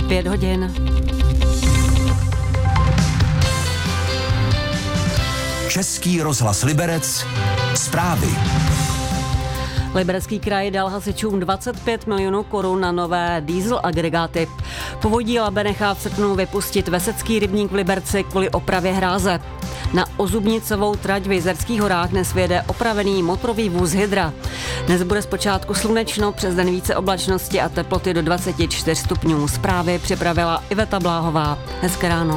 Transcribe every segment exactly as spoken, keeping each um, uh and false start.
Pět hodin. Český rozhlas Liberec. Zprávy. Liberecký kraj dal hasičům dvacet pět milionů korun na nové diesel agregáty. Povodí Labe nechá v srpnu vypustit Vesecký rybník v Liberci kvůli opravě hráze. Na Ozubnicovou trať v Jizerských horách dnes vyjede opravený motorový vůz Hydra. Dnes bude zpočátku slunečno, přes den více oblačnosti a teploty do dvacet čtyři stupňů. Zprávy připravila Iveta Bláhová. Hezké ráno.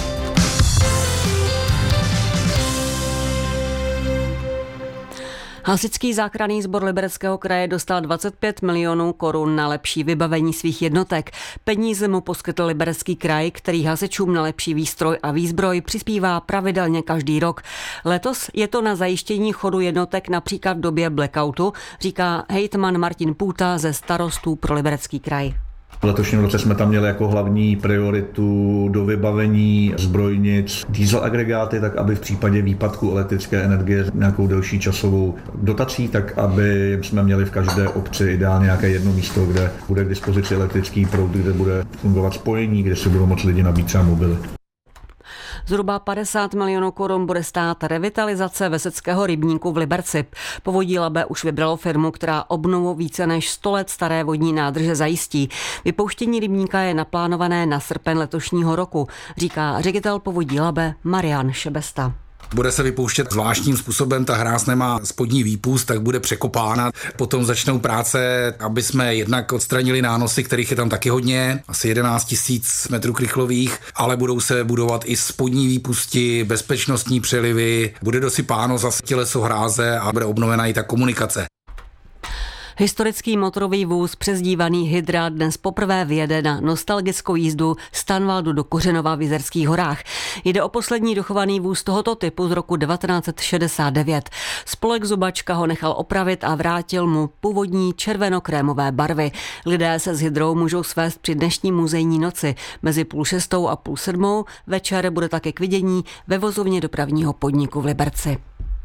Hasičský záchranný sbor Libereckého kraje dostal dvacet pět milionů korun na lepší vybavení svých jednotek. Peníze mu poskytl Liberecký kraj, který hasičům na lepší výstroj a výzbroj přispívá pravidelně každý rok. Letos je to na zajištění chodu jednotek například v době blackoutu, říká hejtman Martin Půta ze Starostů pro Liberecký kraj. V letošním roce jsme tam měli jako hlavní prioritu do vybavení zbrojnic diesel agregáty, tak aby v případě výpadku elektrické energie nějakou delší časovou dotací, tak aby jsme měli v každé obci ideálně nějaké jedno místo, kde bude k dispozici elektrický proud, kde bude fungovat spojení, kde si budou moct lidi nabít třeba mobily. Zhruba padesát milionů korun bude stát revitalizace Veseckého rybníku v Liberci. Povodí Labe už vybralo firmu, která obnovu více než sto let staré vodní nádrže zajistí. Vypouštění rybníka je naplánované na srpen letošního roku, říká ředitel Povodí Labe Marian Šebesta. Bude se vypouštět zvláštním způsobem, ta hráz nemá spodní výpust, tak bude překopána. Potom začnou práce, aby jsme jednak odstranili nánosy, kterých je tam taky hodně, asi jedenáct tisíc metrů krychlových, ale budou se budovat i spodní výpusti, bezpečnostní přelivy, bude dosypáno zase těleso hráze a bude obnovena i ta komunikace. Historický motorový vůz přezdívaný Hydra dnes poprvé vyjede na nostalgickou jízdu z Tanvaldu do Kořenova v Jizerských horách. Jde o poslední dochovaný vůz tohoto typu z roku devatenáct set šedesát devět. Spolek Zubačka ho nechal opravit a vrátil mu původní červenokrémové barvy. Lidé se s Hydrou můžou svést při dnešní muzejní noci. Mezi půl šestou a půl sedmou večer bude také k vidění ve vozovně dopravního podniku v Liberci.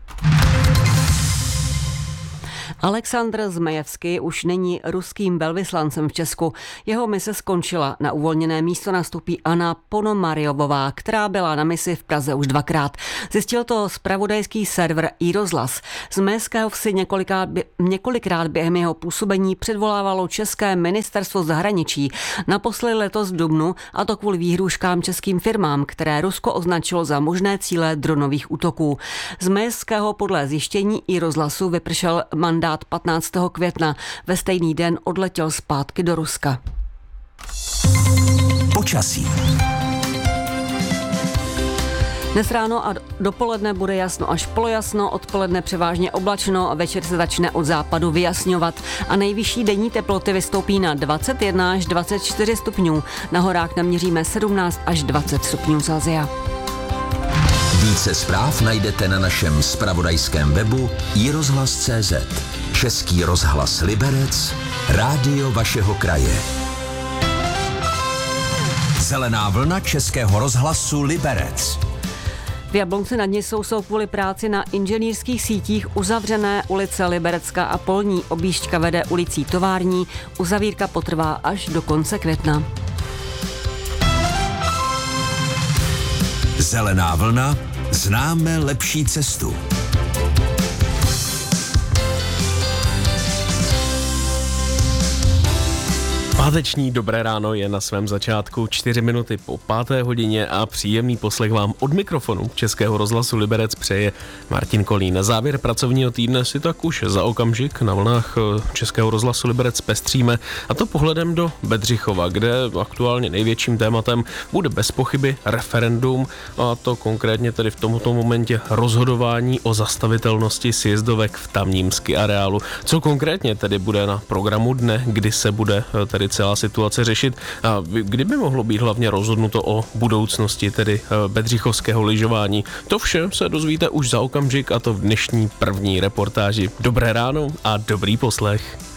Alexandr Zmejevský už není ruským velvyslancem v Česku. Jeho mise skončila. Na uvolněné místo nastoupí Anna Ponomaryovová, která byla na misi v Praze už dvakrát. Zjistil to zpravodajský server iRozhlas. Zmejevského vsi několikrát, několikrát během jeho působení předvolávalo České ministerstvo zahraničí. Naposledy letos v dubnu, a to kvůli výhrůžkám českým firmám, které Rusko označilo za možné cíle dronových útoků. Zmejevského podle zjištění iRozhlasu vypršel mandát patnáctého května. Ve stejný den odletěl zpátky do Ruska. Počasí. Dnes ráno a dopoledne bude jasno až polojasno, odpoledne převážně oblačno a večer se začne od západu vyjasňovat a nejvyšší denní teploty vystoupí na dvacet jedna až dvacet čtyři stupňů. Na horách naměříme sedmnáct až dvacet stupňů Celsia. Více zpráv najdete na našem zpravodajském webu i rozhlas tečka cé zet. Český rozhlas Liberec, rádio vašeho kraje. Zelená vlna Českého rozhlasu Liberec. V Jablonci nad Nisou jsou kvůli práci na inženýrských sítích uzavřené ulice Liberecká a Polní. Objížďka vede ulicí Tovární, uzavírka potrvá až do konce května. Zelená vlna, známe lepší cestu. Páteční dobré ráno je na svém začátku, čtyři minuty po páté hodině a příjemný poslech vám od mikrofonu Českého rozhlasu Liberec přeje Martin Kolín. Na závěr pracovního týdne si tak už za okamžik na vlnách Českého rozhlasu Liberec pestříme, a to pohledem do Bedřichova, kde aktuálně největším tématem bude bez pochyby referendum, a to konkrétně tedy v tomto momentě rozhodování o zastavitelnosti sjezdovek v tamním ski areálu. Co konkrétně tedy bude na programu dne, kdy se bude tedy celá situace řešit a kdy by mohlo být hlavně rozhodnuto o budoucnosti tedy bedřichovského lyžování. To vše se dozvíte už za okamžik, a to v dnešní první reportáži. Dobré ráno a dobrý poslech.